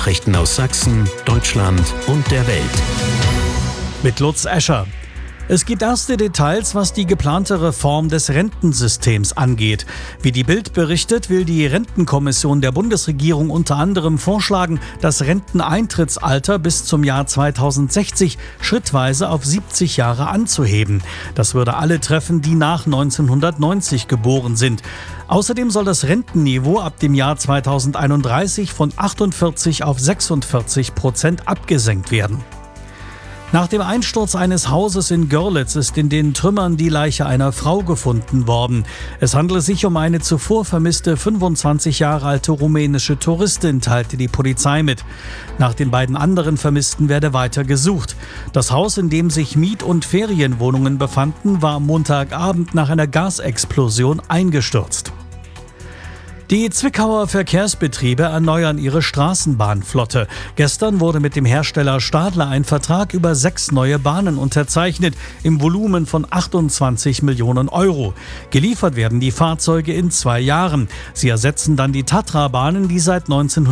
Nachrichten aus Sachsen, Deutschland und der Welt. Mit Lutz Escher. Es gibt erste Details, was die geplante Reform des Rentensystems angeht. Wie die Bild berichtet, will die Rentenkommission der Bundesregierung unter anderem vorschlagen, das Renteneintrittsalter bis zum Jahr 2060 schrittweise auf 70 Jahre anzuheben. Das würde alle treffen, die nach 1990 geboren sind. Außerdem soll das Rentenniveau ab dem Jahr 2031 von 48 auf 46% abgesenkt werden. Nach dem Einsturz eines Hauses in Görlitz ist in den Trümmern die Leiche einer Frau gefunden worden. Es handele sich um eine zuvor vermisste 25 Jahre alte rumänische Touristin, teilte die Polizei mit. Nach den beiden anderen Vermissten werde weiter gesucht. Das Haus, in dem sich Miet- und Ferienwohnungen befanden, war am Montagabend nach einer Gasexplosion eingestürzt. Die Zwickauer Verkehrsbetriebe erneuern ihre Straßenbahnflotte. Gestern wurde mit dem Hersteller Stadler ein Vertrag über 6 neue Bahnen unterzeichnet, im Volumen von 28 Millionen Euro. Geliefert werden die Fahrzeuge in 2 Jahren. Sie ersetzen dann die Tatra-Bahnen, die seit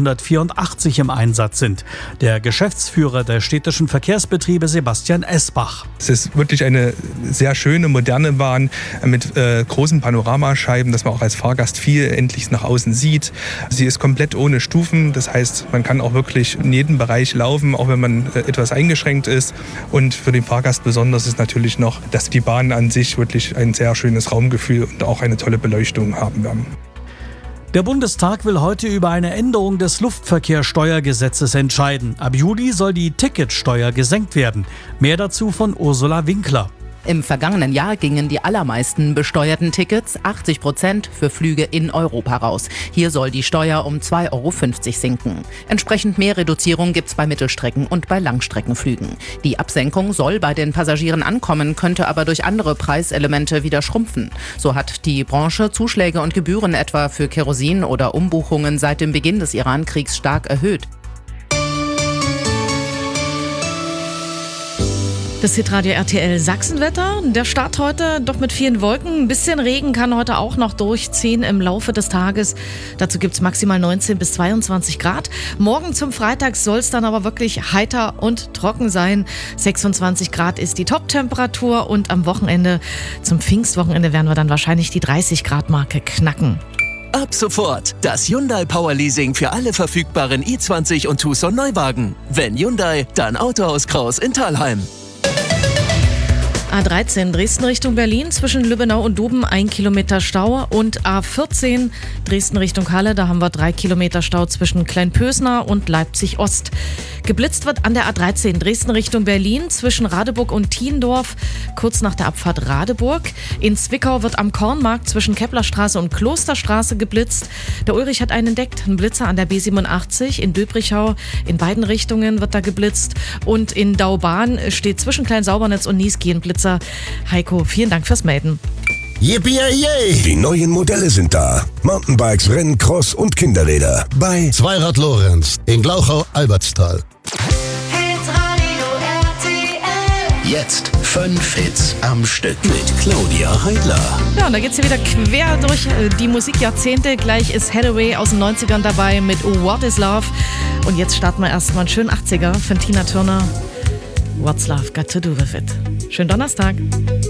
1984 im Einsatz sind. Der Geschäftsführer der städtischen Verkehrsbetriebe, Sebastian Esbach. Es ist wirklich eine sehr schöne, moderne Bahn mit großen Panoramascheiben, dass man auch als Fahrgast viel endlich nach außen sieht. Sie ist komplett ohne Stufen, das heißt, man kann auch wirklich in jedem Bereich laufen, auch wenn man etwas eingeschränkt ist. Und für den Fahrgast besonders ist natürlich noch, dass die Bahnen an sich wirklich ein sehr schönes Raumgefühl und auch eine tolle Beleuchtung haben werden. Der Bundestag will heute über eine Änderung des Luftverkehrssteuergesetzes entscheiden. Ab Juli soll die Ticketsteuer gesenkt werden. Mehr dazu von Ursula Winkler. Im vergangenen Jahr gingen die allermeisten besteuerten Tickets, 80%, für Flüge in Europa raus. Hier soll die Steuer um 2,50 Euro sinken. Entsprechend mehr Reduzierung gibt's bei Mittelstrecken- und bei Langstreckenflügen. Die Absenkung soll bei den Passagieren ankommen, könnte aber durch andere Preiselemente wieder schrumpfen. So hat die Branche Zuschläge und Gebühren etwa für Kerosin oder Umbuchungen seit dem Beginn des Iran-Kriegs stark erhöht. Das Hitradio RTL Sachsenwetter. Der Start heute doch mit vielen Wolken. Ein bisschen Regen kann heute auch noch durchziehen im Laufe des Tages. Dazu gibt es maximal 19 bis 22 Grad. Morgen zum Freitag soll es dann aber wirklich heiter und trocken sein. 26 Grad ist die Top-Temperatur und am Wochenende, zum Pfingstwochenende, werden wir dann wahrscheinlich die 30 Grad Marke knacken. Ab sofort das Hyundai Power Leasing für alle verfügbaren i20 und Tucson Neuwagen. Wenn Hyundai, dann Autohaus Kraus in Thalheim. A13 Dresden Richtung Berlin, zwischen Lübbenau und Duben 1 Kilometer Stau, und A14 Dresden Richtung Halle, da haben wir 3 Kilometer Stau zwischen Kleinpösner und Leipzig Ost. Geblitzt wird an der A13 Dresden Richtung Berlin, zwischen Radeburg und Thiendorf, kurz nach der Abfahrt Radeburg. In Zwickau wird am Kornmarkt zwischen Keplerstraße und Klosterstraße geblitzt. Der Ulrich hat einen entdeckt, ein Blitzer an der B87 in Döbrichau. In beiden Richtungen wird da geblitzt. Und in Daubahn steht zwischen Klein-Saubernetz und Niesky ein Blitzer. Heiko, vielen Dank fürs Melden. Yippie! Die neuen Modelle sind da. Mountainbikes, Rennen, Cross und Kinderräder. Bei Zweirad Lorenz in Glauchau-Albertstal. Jetzt 5 Hits am Stück mit Claudia Heidler. Ja, und da geht's hier wieder quer durch die Musikjahrzehnte. Gleich ist Hathaway aus den 90ern dabei mit What is Love. Und jetzt starten wir erstmal einen schönen 80er von Tina Turner. What's Love Got to Do With It. Schönen Donnerstag.